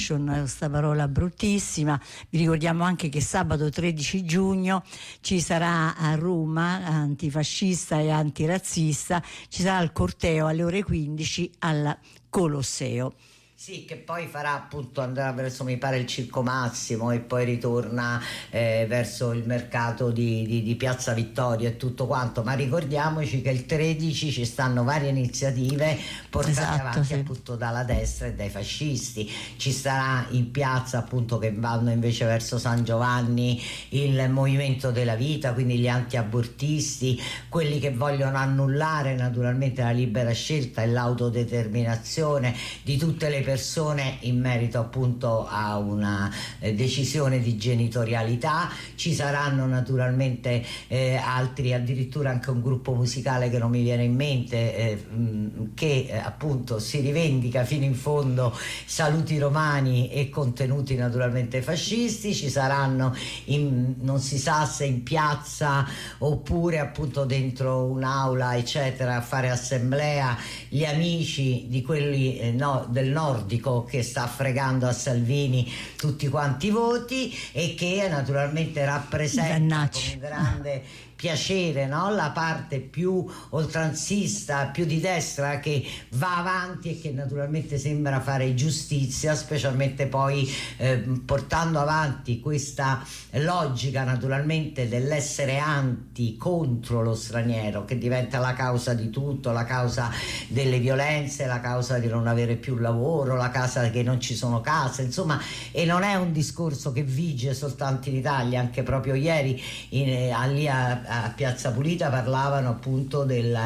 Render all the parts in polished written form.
escalation, questa parola bruttissima. Vi ricordiamo anche che sabato 13 giugno ci sarà a Roma, antifascista e antirazzista, ci sarà il corteo alle ore 15 al Colosseo. Sì, che poi farà appunto, andrà verso, mi pare, il Circo Massimo e poi ritorna verso il mercato di Piazza Vittorio e tutto quanto, ma ricordiamoci che il 13 ci stanno varie iniziative portate avanti appunto dalla destra e dai fascisti. Ci sarà in piazza, appunto, che vanno invece verso San Giovanni, il Movimento della Vita, quindi gli antiabortisti, quelli che vogliono annullare naturalmente la libera scelta e l'autodeterminazione di tutte le persone in merito appunto a una decisione di genitorialità. Ci saranno naturalmente altri, addirittura anche un gruppo musicale che non mi viene in mente, che appunto si rivendica fino in fondo saluti romani e contenuti naturalmente fascisti. Ci saranno non si sa se in piazza oppure appunto dentro un'aula eccetera a fare assemblea gli amici di quelli del nordico che sta fregando a Salvini tutti quanti i voti e che naturalmente rappresenta con un grande piacere, no? La parte più oltranzista, più di destra, che va avanti e che naturalmente sembra fare giustizia, specialmente poi portando avanti questa logica naturalmente dell'essere contro lo straniero, che diventa la causa di tutto, la causa delle violenze, la causa di non avere più lavoro, la causa che non ci sono case, insomma. E non è un discorso che vige soltanto in Italia, anche proprio ieri lì a Piazza Pulita parlavano appunto del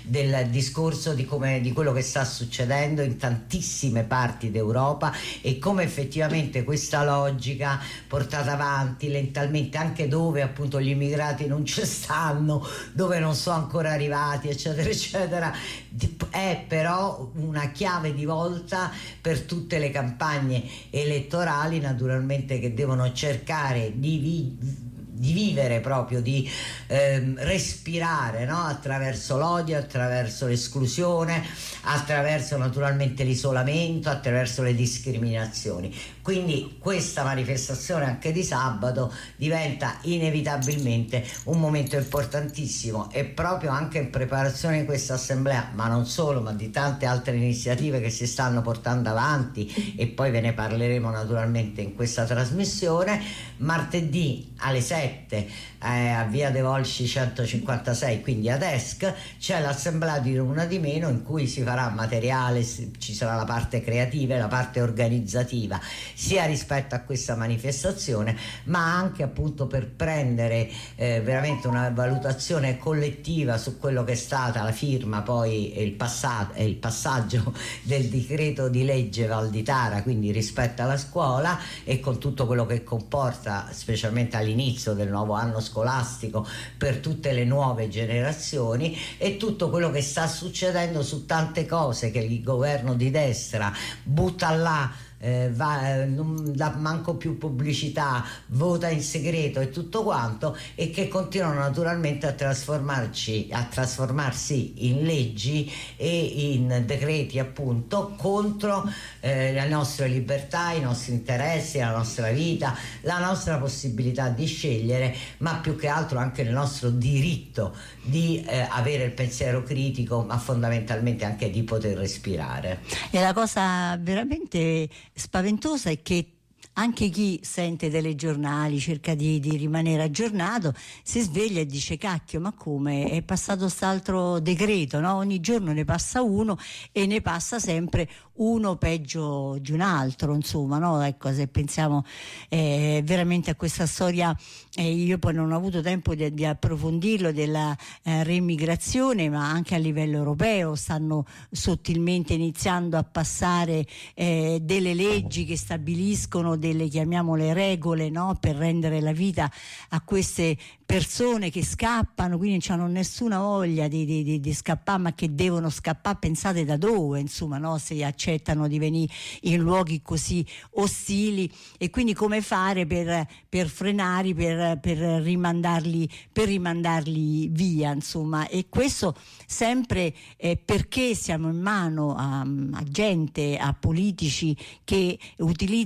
discorso di quello che sta succedendo in tantissime parti d'Europa e come effettivamente questa logica portata avanti lentamente, anche dove appunto gli immigrati non ci stanno, dove non sono ancora arrivati eccetera eccetera, è però una chiave di volta per tutte le campagne elettorali naturalmente, che devono cercare di vivere proprio, di respirare, no? Attraverso l'odio, attraverso l'esclusione, attraverso naturalmente l'isolamento, attraverso le discriminazioni. Quindi questa manifestazione anche di sabato diventa inevitabilmente un momento importantissimo, e proprio anche in preparazione di questa assemblea, ma non solo, ma di tante altre iniziative che si stanno portando avanti, e poi ve ne parleremo naturalmente in questa trasmissione. Martedì alle 7 a Via De Volsci 156, quindi ad Esc, c'è l'assemblea di Una di Meno, in cui si farà materiale, ci sarà la parte creativa e la parte organizzativa, sia rispetto a questa manifestazione, ma anche appunto per prendere veramente una valutazione collettiva su quello che è stata la firma, poi il passaggio del decreto di legge Valditara, quindi rispetto alla scuola e con tutto quello che comporta, specialmente all'inizio del nuovo anno scolastico, per tutte le nuove generazioni, e tutto quello che sta succedendo su tante cose che il governo di destra butta là, non dà manco più pubblicità, vota in segreto e tutto quanto, e che continuano naturalmente a trasformarsi in leggi e in decreti appunto contro le nostre libertà, i nostri interessi, la nostra vita, la nostra possibilità di scegliere, ma più che altro anche il nostro diritto di avere il pensiero critico, ma fondamentalmente anche di poter respirare. E la cosa veramente spaventosa è che anche chi sente telegiornali, cerca di rimanere aggiornato, si sveglia e dice: cacchio, ma come è passato st'altro decreto, no? Ogni giorno ne passa uno e ne passa sempre uno peggio di un altro, insomma, no? Ecco, se pensiamo veramente a questa storia, io poi non ho avuto tempo di approfondirlo, della reimmigrazione, ma anche a livello europeo stanno sottilmente iniziando a passare delle leggi che stabiliscono delle, chiamiamole, regole, no? Per rendere la vita a queste persone che scappano, quindi non hanno nessuna voglia di scappare, ma che devono scappare, pensate da dove, insomma, no? Se accettano di venire in luoghi così ostili, e quindi come fare per frenarli, per rimandarli via, insomma. E questo sempre perché siamo in mano a gente, a politici che utilizzano